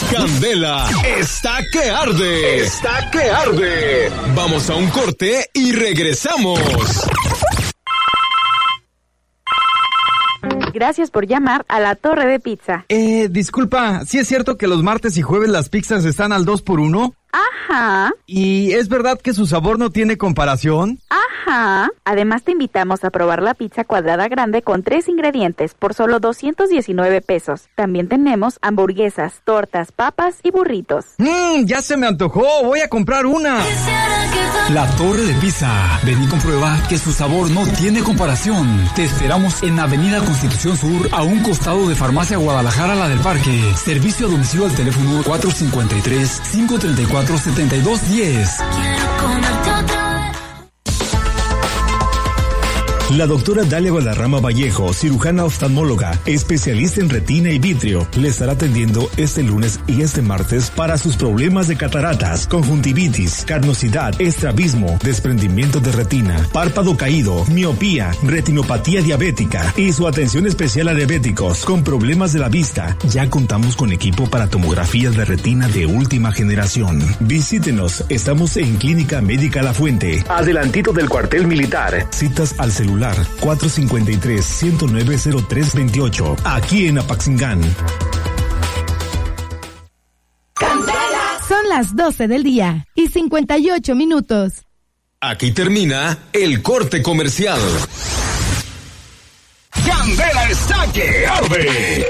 Candela está que arde. Está que arde. Vamos a un corte y regresamos. Gracias por llamar a La Torre de Pizza. Disculpa, ¿sí es cierto que los martes y jueves las pizzas están al 2x1? Ajá. ¿Y es verdad que su sabor no tiene comparación? Ajá. Además te invitamos a probar la pizza cuadrada grande con 3 ingredientes por solo 219 pesos. También tenemos hamburguesas, tortas, papas y burritos. Ya se me antojó, voy a comprar una. La Torre de Pizza. Ven y comprueba que su sabor no tiene comparación. Te esperamos en Avenida Constitución Sur, a un costado de Farmacia Guadalajara, la del Parque. Servicio a domicilio al teléfono 453-534-7210. La doctora Dalia Valderrama Vallejo, cirujana oftalmóloga, especialista en retina y vitrio, le estará atendiendo este lunes y este martes para sus problemas de cataratas, conjuntivitis, carnosidad, estrabismo, desprendimiento de retina, párpado caído, miopía, retinopatía diabética y su atención especial a diabéticos con problemas de la vista. Ya contamos con equipo para tomografías de retina de última generación. Visítenos, estamos en Clínica Médica La Fuente, adelantito del cuartel militar. Citas al celular 453-109-0328, aquí en Apaxingán. Son las 12 del día y 58 minutos. Aquí termina el corte comercial. Candela está que arde.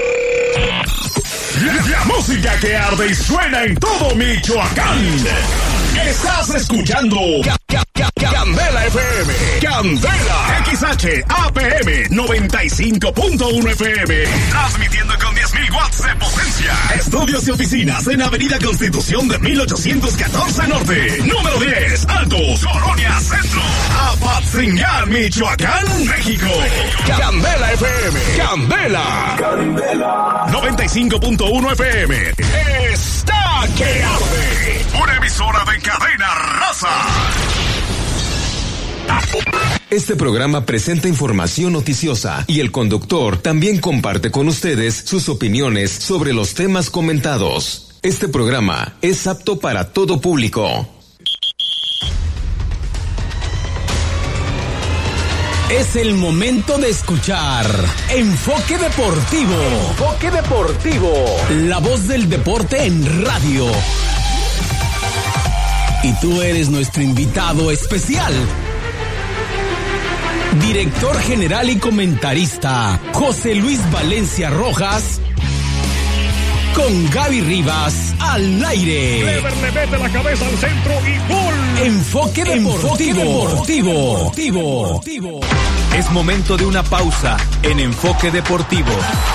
La música que arde y suena en todo Michoacán. Estás escuchando Candela FM. Candela XHAPM 95.1 FM. Transmitiendo con 10.000 watts de potencia. Estudios y oficinas en Avenida Constitución de 1814 Norte. Número 10, Altos, Colonia Centro. Apatzingán, Michoacán, México. Candela FM. Candela. 95.1 FM. Está que arde. Una emisora de Cadena Raza. Este programa presenta información noticiosa y el conductor también comparte con ustedes sus opiniones sobre los temas comentados. Este programa es apto para todo público. Es el momento de escuchar Enfoque Deportivo. Enfoque Deportivo. La voz del deporte en radio. Y tú eres nuestro invitado especial. Director general y comentarista, José Luis Valencia Rojas, con Gaby Rivas al aire. Clever le mete la cabeza al centro y gol. Enfoque Deportivo. Es momento de una pausa en Enfoque Deportivo.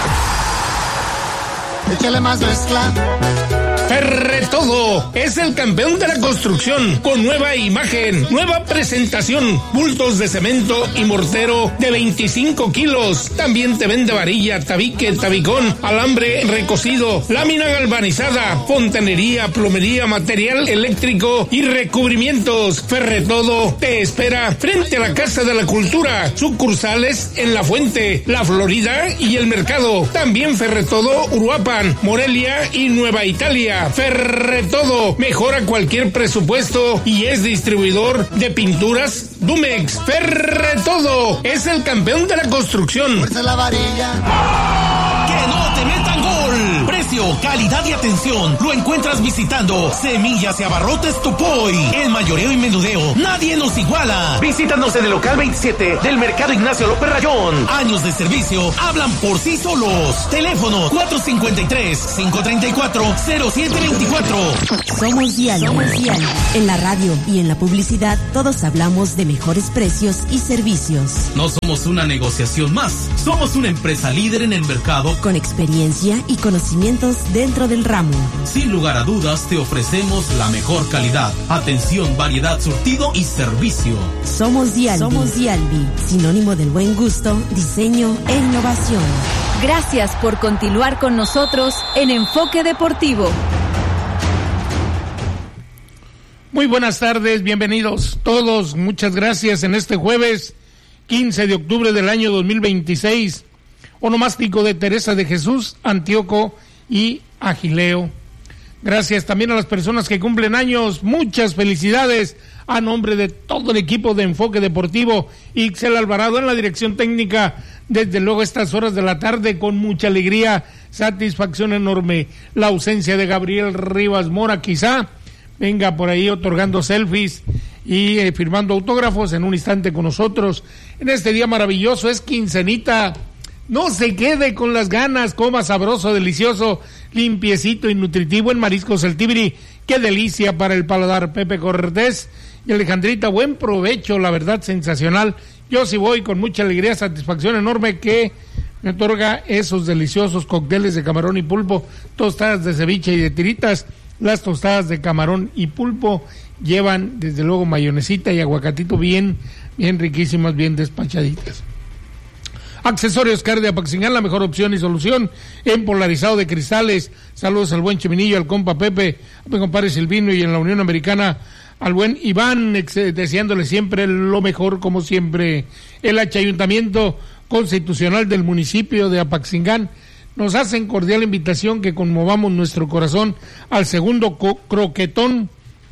Échale más mezcla. Ferretodo es el campeón de la construcción, con nueva imagen, nueva presentación, bultos de cemento y mortero de 25 kilos. También te vende varilla, tabique, tabicón, alambre recocido, lámina galvanizada, fontanería, plomería, material eléctrico y recubrimientos. Ferretodo te espera frente a la Casa de la Cultura, sucursales en La Fuente, La Florida y El Mercado. También Ferretodo Uruapan, Morelia y Nueva Italia. Ferretodo mejora cualquier presupuesto y es distribuidor de pinturas Dumex. Ferretodo es el campeón de la construcción. Fuerza la varilla. ¡Que no te metan gol! Precio, calidad y atención lo encuentras visitando Semillas y Abarrotes Tupoy. En mayoreo y menudeo, nadie nos iguala. Visítanos en el local 27 del Mercado Ignacio López Rayón. Años de servicio hablan por sí solos. Teléfono 453-534-0724. Somos Dial. En la radio y en la publicidad todos hablamos de mejores precios y servicios. No somos una negociación más. Somos una empresa líder en el mercado con experiencia y conocimientos dentro del ramo. Sin lugar a dudas te ofrecemos la mejor calidad, atención, variedad, surtido y servicio. Somos Dialbi, sinónimo del buen gusto, diseño e innovación. Gracias por continuar con nosotros en Enfoque Deportivo. Muy buenas tardes, bienvenidos todos, muchas gracias en este jueves 15 de octubre del año 2026, onomástico de Teresa de Jesús, Antíoco y Agileo. Gracias también a las personas que cumplen años, muchas felicidades a nombre de todo el equipo de Enfoque Deportivo. Ixel Alvarado en la dirección técnica, desde luego estas horas de la tarde, con mucha alegría, satisfacción enorme. La ausencia de Gabriel Rivas Mora quizá venga por ahí otorgando selfies y firmando autógrafos en un instante con nosotros. En este día maravilloso, es quincenita. No se quede con las ganas, coma sabroso, delicioso, limpiecito y nutritivo en Mariscos El Tibiri. Qué delicia para el paladar. Pepe Cortés y Alejandrita, buen provecho, la verdad, sensacional. Yo sí voy con mucha alegría, satisfacción enorme que me otorga esos deliciosos cócteles de camarón y pulpo, tostadas de ceviche y de tiritas. Las tostadas de camarón y pulpo llevan, desde luego, mayonesita y aguacatito bien riquísimas, bien despachaditas. Accesorios Car de Apaxingán, la mejor opción y solución en polarizado de cristales. Saludos al buen Cheminillo, al compa Pepe, a mi compadre Silvino, y en la Unión Americana al buen Iván, deseándole siempre lo mejor, como siempre. El Ayuntamiento Constitucional del municipio de Apaxingán nos hacen cordial invitación que conmovamos nuestro corazón al segundo Croquetón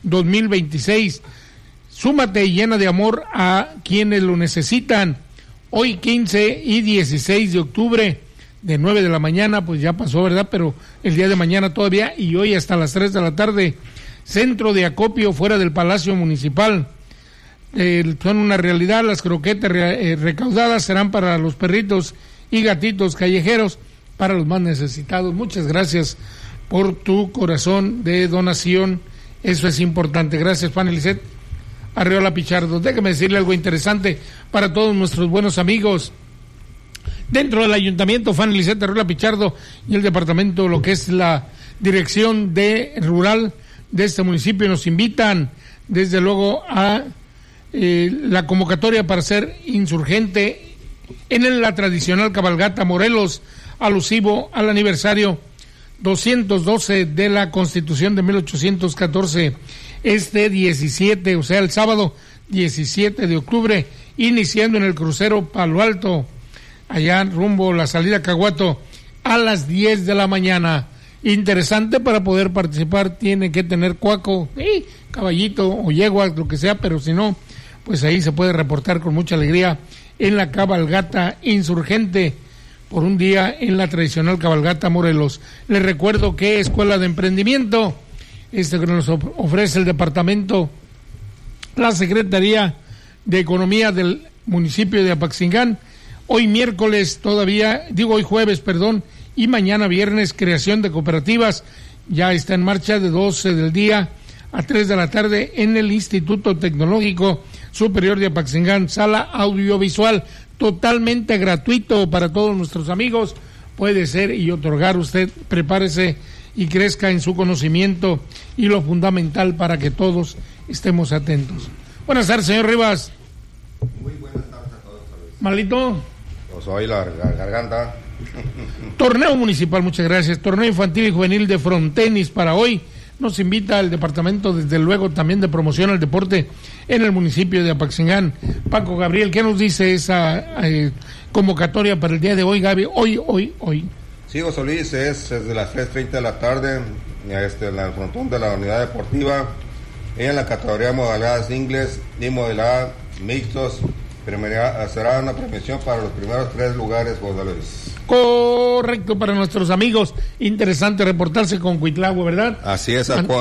2026. Súmate y llena de amor a quienes lo necesitan. Hoy 15 y 16 de octubre, de 9 de la mañana, pues ya pasó, ¿verdad? Pero el día de mañana todavía, y hoy hasta las 3 de la tarde, centro de acopio fuera del Palacio Municipal. Son una realidad, las croquetas recaudadas serán para los perritos y gatitos callejeros, para los más necesitados. Muchas gracias por tu corazón de donación, eso es importante. Gracias, Fanny Lisset Arreola Pichardo. Déjame decirle algo interesante para todos nuestros buenos amigos dentro del ayuntamiento. Fanny Lisset Arreola Pichardo y el departamento, lo que es la dirección de rural de este municipio, nos invitan desde luego a la convocatoria para ser insurgente en la tradicional cabalgata Morelos, alusivo al aniversario 212 de la Constitución de 1814. Este 17, o sea, el sábado 17 de octubre, iniciando en el crucero Palo Alto, allá rumbo la salida Caguato, a las 10 de la mañana. Interesante, para poder participar tiene que tener cuaco, caballito o yegua, lo que sea, pero si no, pues ahí se puede reportar con mucha alegría en la cabalgata insurgente por un día en la tradicional cabalgata Morelos. Les recuerdo que Escuela de Emprendimiento, que nos ofrece el departamento, la Secretaría de Economía del municipio de Apaxingán, hoy miércoles todavía, hoy jueves, y mañana viernes, creación de cooperativas, ya está en marcha de 12 del día a 3 de la tarde en el Instituto Tecnológico Superior de Apaxingán, sala audiovisual, totalmente gratuito para todos nuestros amigos. Puede ser y otorgar, usted prepárese y crezca en su conocimiento, y lo fundamental para que todos estemos atentos. Buenas tardes, señor Rivas. Muy buenas tardes a todos. ¿Malito? Pues hoy la garganta. Torneo municipal, muchas gracias. Torneo infantil y juvenil de frontenis para hoy. Nos invita el departamento, desde luego, también de promoción al deporte en el municipio de Apaxingán. Paco Gabriel, ¿qué nos dice esa convocatoria para el día de hoy, Gaby? Hoy. Sí, José Luis, es desde las 3:30 de la tarde, en el frontón de la unidad deportiva, en la categoría modalidades ingles y modalidad mixtos. Será una premiación para los primeros 3 lugares, José Luis. Correcto, para nuestros amigos. Interesante reportarse con Cuitlagua, ¿verdad? Así es, al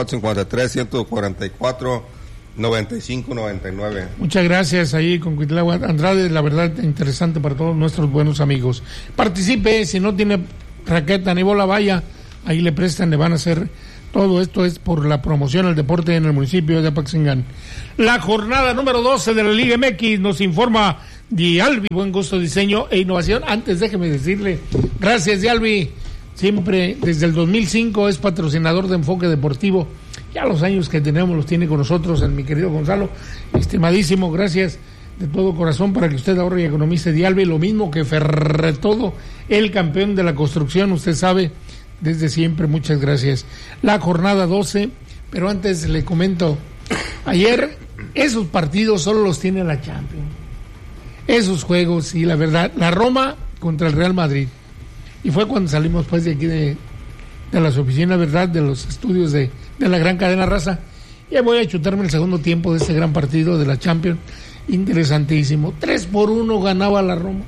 453-144-9599. Muchas gracias ahí con Cuitlagua Andrade, la verdad interesante para todos nuestros buenos amigos. Participe, si no tiene raqueta ni bola, vaya, ahí le prestan, le van a hacer. Todo esto es por la promoción al deporte en el municipio de Apaxingán. La jornada número 12 de la Liga MX nos informa Dialbi, buen gusto, diseño e innovación. Antes déjeme decirle, gracias Dialbi, siempre desde el 2005 es patrocinador de Enfoque Deportivo. Ya los años que tenemos los tiene con nosotros mi querido Gonzalo, estimadísimo, gracias de todo corazón para que usted ahorre y economice. Dialbi, lo mismo que Ferretodo, el campeón de la construcción, usted sabe, desde siempre, muchas gracias. La jornada 12, pero antes le comento, ayer esos partidos solo los tiene la Champions, esos juegos, y la verdad, la Roma contra el Real Madrid, y fue cuando salimos pues de aquí de de las oficinas, ¿verdad?, de los estudios de la gran cadena Raza. Y voy a chutarme el segundo tiempo de este gran partido de la Champions. Interesantísimo. 3-1 ganaba la Roma.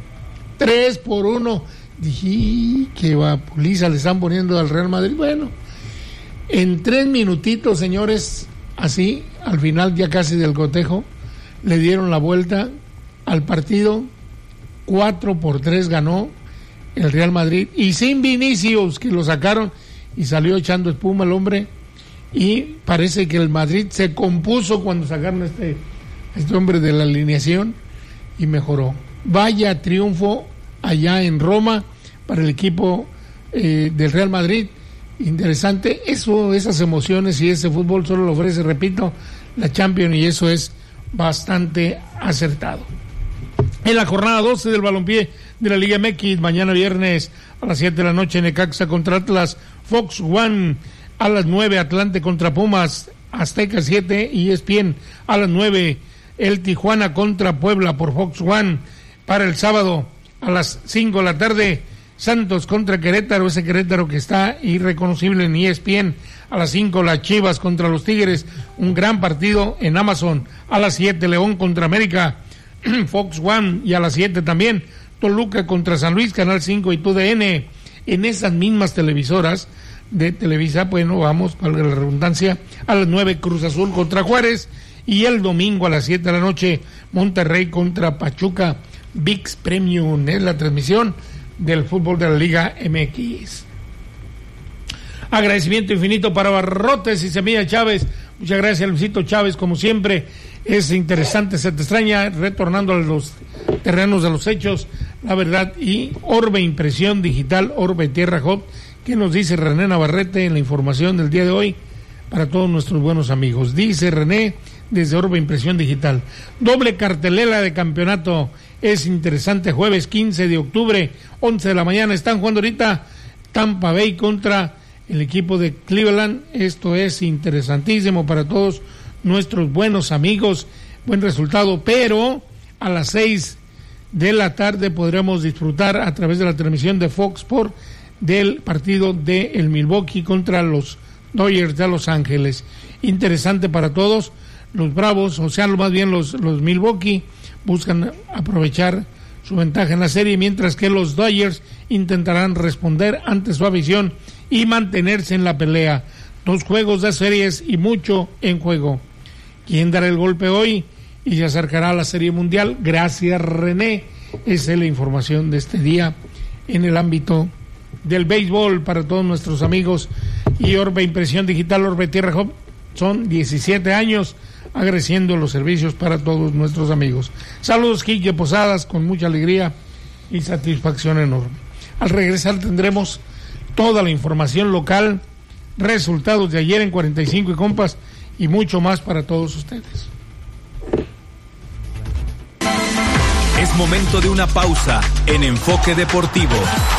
3-1. Dije, qué vapuliza le están poniendo al Real Madrid. Bueno, en 3 minutitos, señores, así, al final ya casi del cotejo, le dieron la vuelta al partido. 4-3 ganó el Real Madrid, y sin Vinicius, que lo sacaron y salió echando espuma el hombre, y parece que el Madrid se compuso cuando sacaron a este hombre de la alineación y mejoró. Vaya triunfo allá en Roma para el equipo del Real Madrid. Interesante, esas emociones y ese fútbol solo lo ofrece, repito, la Champions, y eso es bastante acertado. En la jornada 12 del balompié de la Liga MX, mañana viernes a las 7 de la noche, Necaxa contra Atlas, Fox One a las 9, Atlante contra Pumas, Azteca 7 y ESPN a las 9, el Tijuana contra Puebla por Fox One. Para el sábado a las 5 de la tarde, Santos contra Querétaro, ese Querétaro que está irreconocible en ESPN. A las 5, las Chivas contra los Tigres, un gran partido en Amazon. A las 7, León contra América, Fox One, y a las 7 también Toluca contra San Luis, Canal 5 y TUDN. En esas mismas televisoras de Televisa, bueno, vamos, para la redundancia, a las 9, Cruz Azul contra Juárez, y el domingo a las 7 de la noche, Monterrey contra Pachuca. ViX Premium es la transmisión del fútbol de la Liga MX. Agradecimiento infinito para Barrotes y Semilla Chávez. Muchas gracias, Luisito Chávez, como siempre. Es interesante, se te extraña, retornando a los terrenos de los hechos, la verdad. Y Orbe Impresión Digital, Orbe Tierra Hot, que nos dice René Navarrete en la información del día de hoy para todos nuestros buenos amigos. Dice René desde Orbe Impresión Digital: doble cartelera de campeonato, es interesante. Jueves 15 de octubre, 11 de la mañana, están jugando ahorita Tampa Bay contra el equipo de Cleveland. Esto es interesantísimo para todos nuestros buenos amigos, buen resultado, pero a las 6 de la tarde podremos disfrutar a través de la transmisión de Fox Sports del partido de el Milwaukee contra los Dodgers de Los Ángeles. Interesante para todos. Los Bravos, o sea, más bien los Milwaukee, buscan aprovechar su ventaja en la serie, mientras que los Dodgers intentarán responder ante su afición y mantenerse en la pelea. 2 juegos de series y mucho en juego. ¿Quién dará el golpe hoy y se acercará a la Serie Mundial? Gracias, René. Esa es la información de este día en el ámbito del béisbol para todos nuestros amigos. Y Orbe Impresión Digital, Orbe Tierra Hub, son 17 años agradeciendo los servicios para todos nuestros amigos. Saludos, Quique Posadas, con mucha alegría y satisfacción enorme. Al regresar tendremos toda la información local, resultados de ayer en 45 y compas y mucho más para todos ustedes. Es momento de una pausa en Enfoque Deportivo.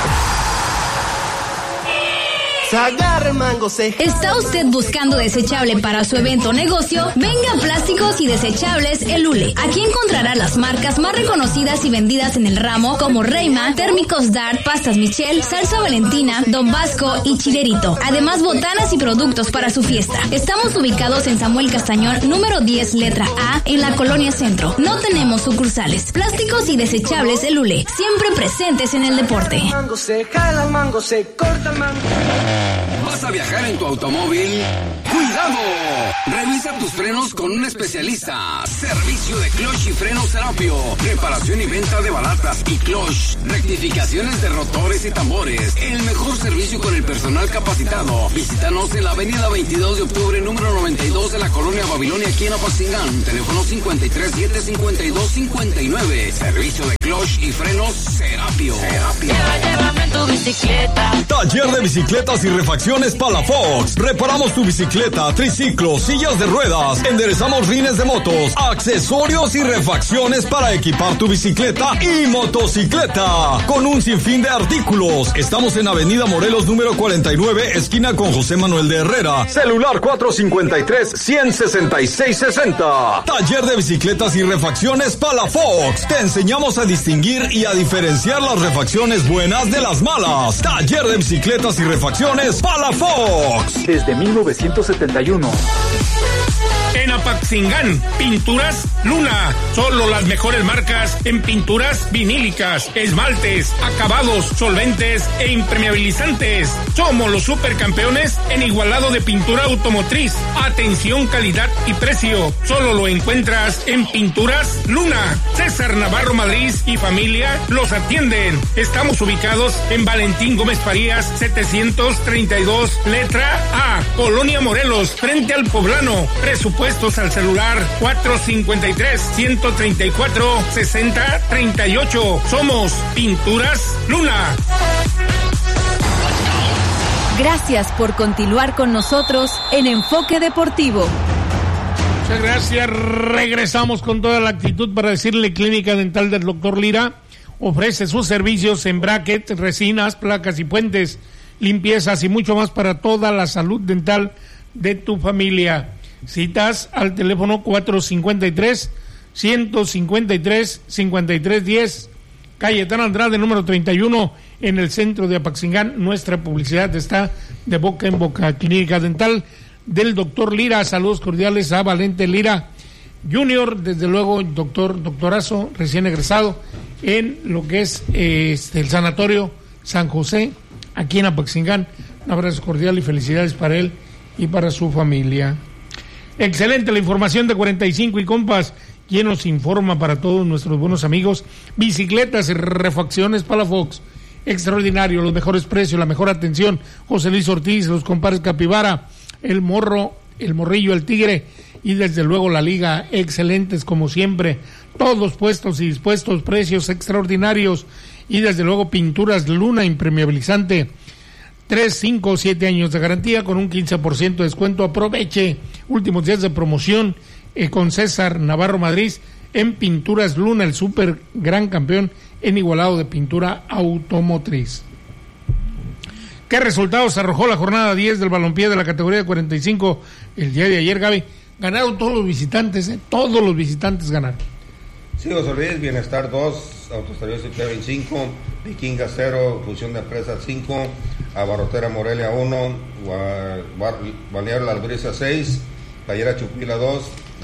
¿Está usted buscando desechable para su evento o negocio? Venga a Plásticos y Desechables El Hule. Aquí encontrará las marcas más reconocidas y vendidas en el ramo, como Reyma, Térmicos Dart, Pastas Michel, Salsa Valentina, Don Vasco y Chilerito. Además, botanas y productos para su fiesta. Estamos ubicados en Samuel Castañón, número 10, letra A, en la Colonia Centro. No tenemos sucursales. Plásticos y Desechables El Hule, siempre presentes en el deporte. Mango se jala, mango se corta, mango. ¿Vas a viajar en tu automóvil? ¡Cuidado! Revisa tus frenos con un especialista. Servicio de clutch y frenos Serapio. Reparación y venta de balatas y clutch. Rectificaciones de rotores y tambores. El mejor servicio con el personal capacitado. Visítanos en la avenida 22 de octubre, número 92 de la Colonia Babilonia, aquí en Apatzingán. Teléfono 53-752-59. Servicio de clutch y frenos Serapio. Llévame en tu bicicleta. Taller de bicicletas y refacciones Palafox. Reparamos tu bicicleta, triciclos, sillas de ruedas, enderezamos rines de motos, accesorios y refacciones para equipar tu bicicleta y motocicleta. Con un sinfín de artículos. Estamos en Avenida Morelos número 49, esquina con José Manuel de Herrera. Celular 453-166-60. Taller de bicicletas y refacciones Palafox. Te enseñamos a distinguir y a diferenciar las refacciones buenas de las malas. Salas, taller de bicicletas y refacciones Palafox. Desde 1971. En Apaxingán, Pinturas Luna. Solo las mejores marcas en pinturas vinílicas, esmaltes, acabados, solventes e impermeabilizantes. Somos los supercampeones en igualado de pintura automotriz. Atención, calidad y precio. Solo lo encuentras en Pinturas Luna. César Navarro Madrid y familia los atienden. Estamos ubicados en Valentín Gómez Farías, 732, letra A, Colonia Morelos, frente al Poblano. Presupuestos al celular 453-134-6038. Somos Pinturas Luna. Gracias por continuar con nosotros en Enfoque Deportivo. Muchas gracias. Regresamos con toda la actitud para decirle Clínica Dental del Dr. Lira. Ofrece sus servicios en bracket, resinas, placas y puentes, limpiezas y mucho más para toda la salud dental de tu familia. Citas al teléfono 453-153-5310, Cayetano Andrade, número 31, en el centro de Apaxingán. Nuestra publicidad está de boca en boca. Clínica Dental del Dr. Lira. Saludos cordiales a Valente Lira Junior, desde luego doctorazo, recién egresado en lo que es el Sanatorio San José, aquí en Apaxingán. Un abrazo cordial y felicidades para él y para su familia. Excelente la información de 45 y Compas, quien nos informa para todos nuestros buenos amigos. Bicicletas y refacciones Palafox, extraordinario, los mejores precios, la mejor atención. José Luis Ortiz, los compadres Capibara, el Morro, el Morrillo, el Tigre y desde luego la Liga, excelentes como siempre. Todos puestos y dispuestos, precios extraordinarios y desde luego Pinturas Luna impermeabilizante. 3, 5, 7 años de garantía con un 15% de descuento. Aproveche últimos días de promoción con César Navarro Madrid en Pinturas Luna, el super gran campeón en igualado de pintura automotriz. ¿Qué resultados arrojó la jornada 10 del balompié de la categoría de 45 el día de ayer, Gaby? Ganaron todos los visitantes, todos los visitantes ganaron. Sí, José Luis, Bienestar 2, Autoservicio Kevin 5, Vikinga 0, Fusión de Empresas 5, Abarrotera Morelia 1, Balneario La Albrisa 6, Playera Chupila 2,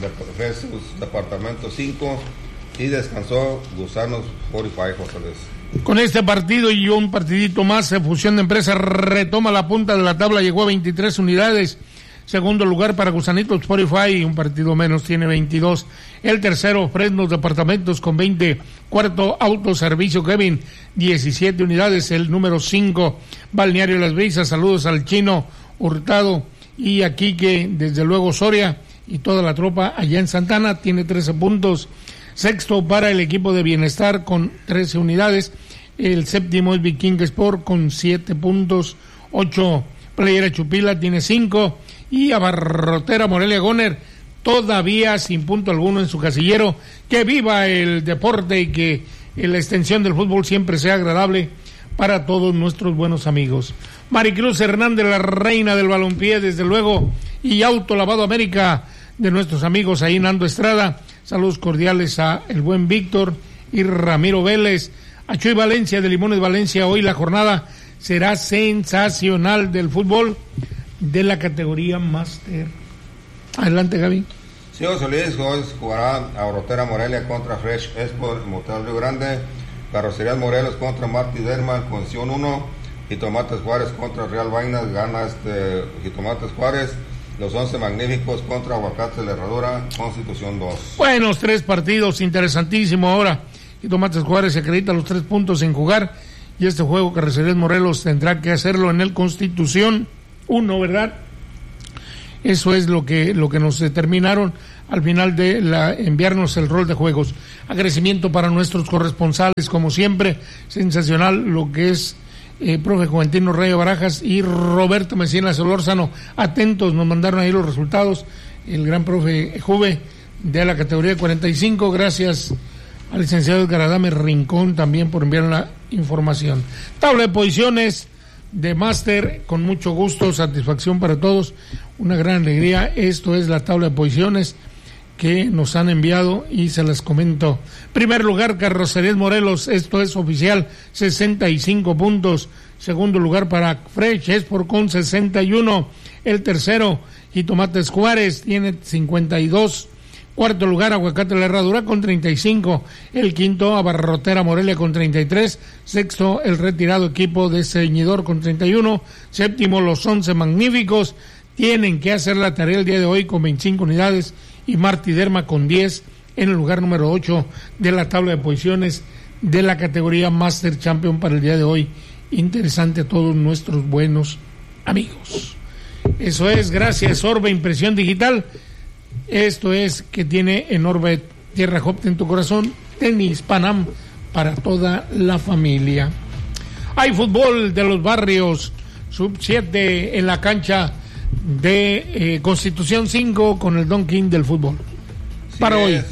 Departamento 5 y descansó Gusanos 45, José Luis. Con este partido y un partidito más, Fusión de Empresas retoma la punta de la tabla, llegó a 23 unidades. Segundo lugar para Gusanitos Spotify, un partido menos, tiene 22. El tercero, Fresnos Departamentos con 20. Cuarto, Autoservicio Kevin, 17 unidades. El número 5, Balneario Las Brisas. Saludos al Chino Hurtado y a Quique, desde luego Soria y toda la tropa allá en Santana, tiene 13 puntos. Sexto para el equipo de Bienestar con 13 unidades. El séptimo es Viking Sport con 7 puntos. 8, Playera Chupila tiene 5. Y Abarrotera Morelia Goner todavía sin punto alguno en su casillero. Que viva el deporte y que la extensión del fútbol siempre sea agradable para todos nuestros buenos amigos. Maricruz Hernández, la reina del balompié, desde luego, y Autolavado América de nuestros amigos ahí Nando Estrada. Saludos cordiales a el buen Víctor y Ramiro Vélez. A Chuy Valencia de Limones Valencia. Hoy la jornada será sensacional del fútbol de la categoría Máster. Adelante, Gaby. Sí, José Luis, hoy jugará Abarrotera Morelia contra Fresh Export Motel Río Grande, Carrocerías Morelos contra Martí Derman, Concepción 1, Jitomates Juárez contra Real Vainas, gana Jitomates Juárez, Los 11 Magníficos contra Aguacates La Herradura, Constitución 2. Buenos 3 partidos, interesantísimo ahora. Jitomates Juárez se acredita los 3 puntos en jugar y este juego Carrocerías Morelos tendrá que hacerlo en el Constitución 1, ¿verdad? Eso es lo que nos determinaron al final de enviarnos el rol de juegos. Agradecimiento para nuestros corresponsales, como siempre, sensacional lo que es profe Juventino Rayo Barajas y Roberto Messina Solórzano. Atentos, nos mandaron ahí los resultados. El gran profe Juve de la categoría 45. Gracias al licenciado Edgar Adame Rincón también por enviar la información. Tabla de posiciones de máster, con mucho gusto, satisfacción para todos, una gran alegría. Esto es la tabla de posiciones que nos han enviado y se las comento. Primer lugar, Carrocerías Morelos, esto es oficial, 65 puntos. Segundo lugar para Fresh Export con 61. El tercero, Jitomates Juárez, tiene 52. Cuarto lugar, Aguacate La Herradura con 35. El quinto, Abarrotera Morelia con 33. Sexto, el retirado equipo de Ceñidor con 31. Séptimo, los 11 Magníficos. Tienen que hacer la tarea el día de hoy con 25 unidades. Y Martí Derma con 10 en el lugar número 8 de la tabla de posiciones de la categoría Master Champion para el día de hoy. Interesante a todos nuestros buenos amigos. Eso es, gracias Orbe Impresión Digital. Esto es que tiene en Orbe Tierra Hopte en tu corazón, tenis Panam para toda la familia. Hay fútbol de los barrios, sub 7 en la cancha de Constitución 5 con el Don King del fútbol. Sí, para hoy.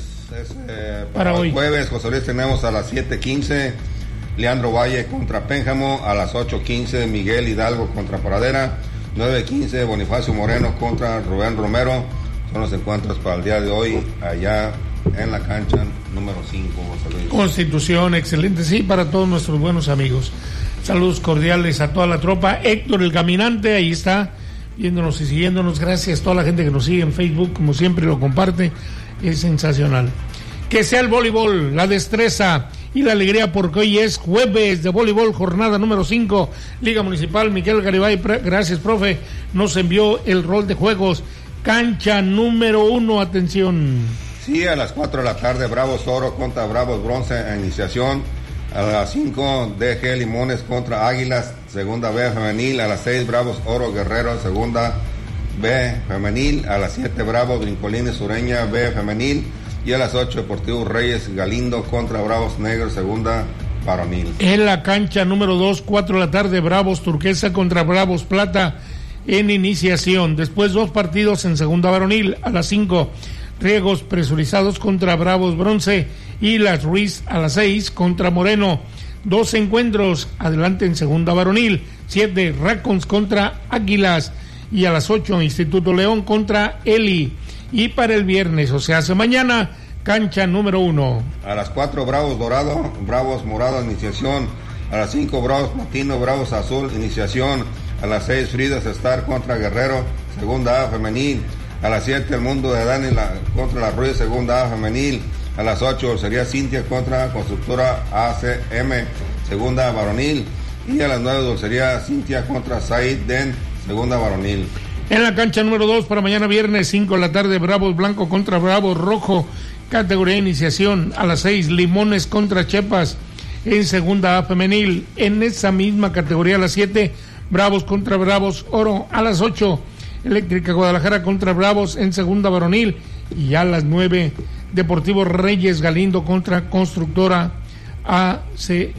Para hoy. Jueves, José Luis, tenemos a las 7:15 Leandro Valle contra Pénjamo, a las 8:15 Miguel Hidalgo contra Pradera, 9:15 Bonifacio Moreno contra Rubén Romero. Son los encuentros para el día de hoy allá en la cancha número 5, José Luis. Constitución, excelente, sí, para todos nuestros buenos amigos. Saludos cordiales a toda la tropa. Héctor el Caminante, ahí está, viéndonos y siguiéndonos. Gracias a toda la gente que nos sigue en Facebook, como siempre lo comparte, es sensacional. Que sea el voleibol, la destreza y la alegría, porque hoy es jueves de voleibol, jornada número 5, Liga Municipal. Miguel Garibay, gracias, profe, nos envió el rol de juegos. Cancha número 1, atención. Sí, a las 4 de la tarde, Bravos Oro contra Bravos Bronce en iniciación. A las 5, DG Limones contra Águilas, segunda B femenil. A las 6, Bravos Oro Guerrero, segunda B femenil. A las 7, Bravos Brincolines Sureña, B femenil. Y a las 8, Deportivo Reyes Galindo contra Bravos Negros, segunda varonil. En la cancha número 2, 4 de la tarde, Bravos Turquesa contra Bravos Plata en iniciación. Después 2 partidos en segunda varonil. A las 5, Riegos Presurizados contra Bravos Bronce y Las Ruiz a las 6 contra Moreno. 2 encuentros adelante en segunda varonil. 7, Racons contra Águilas y a las 8, Instituto León contra Eli. Y para el viernes, o sea, hace mañana, cancha número 1. A las 4, Bravos Dorado, Bravos Morado, iniciación. A las 5, Bravos Platino, Bravos Azul, iniciación. A las 6, Fridas Star contra Guerrero, segunda A femenil. A las 7, El Mundo de Dani contra La Ruiz, segunda A femenil. A las 8, sería Cintia contra Constructora ACM, segunda varonil. Y a las 9, sería Cintia contra Said Den, segunda varonil. En la cancha número 2 para mañana viernes, 5 de la tarde, Bravos Blanco contra Bravos Rojo, categoría de iniciación. A las 6, Limones contra Chepas en segunda A femenil. En esa misma categoría, a las 7, Bravos contra Bravos Oro. A las 8, Eléctrica Guadalajara contra Bravos en segunda varonil. Y a las 9, Deportivo Reyes Galindo contra Constructora ACSM.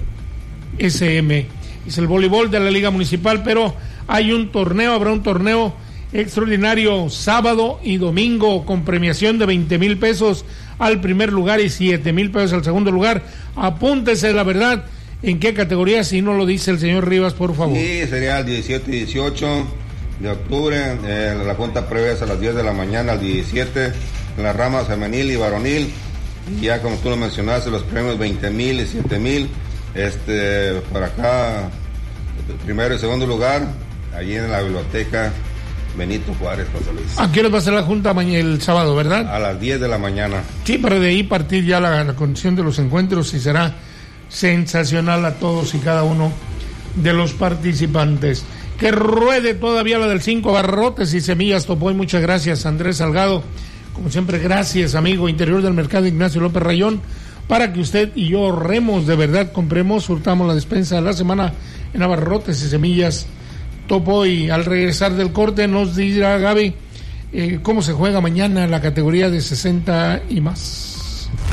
Es el voleibol de la Liga Municipal, pero hay un torneo, habrá un torneo extraordinario sábado y domingo con premiación de 20,000 pesos al primer lugar y 7,000 pesos al segundo lugar. Apúntese, la verdad, en qué categoría, si no lo dice el señor Rivas, por favor. Sí, sería el 17 y 18 de octubre, la junta previa es a las 10 de la mañana, al 17, en las ramas femenil y varonil. Y ya como tú lo mencionaste, los premios 20,000 y 7,000, por acá, primero y segundo lugar, allí en la biblioteca Benito Juárez, José Luis. ¿A qué hora va a ser la junta el sábado, verdad? A las 10 de la mañana. Sí, pero de ahí partir ya la condición de los encuentros y será sensacional a todos y cada uno de los participantes. Que ruede todavía la del 5, Barrotes y Semillas Topoy. Muchas gracias, Andrés Salgado. Como siempre, gracias, amigo. Interior del Mercado Ignacio López Rayón, para que usted y yo ahorremos, de verdad, compremos, surtamos la despensa de la semana en Abarrotes y Semillas Topoy. Al regresar del corte nos dirá Gaby cómo se juega mañana en la categoría de 60 y más.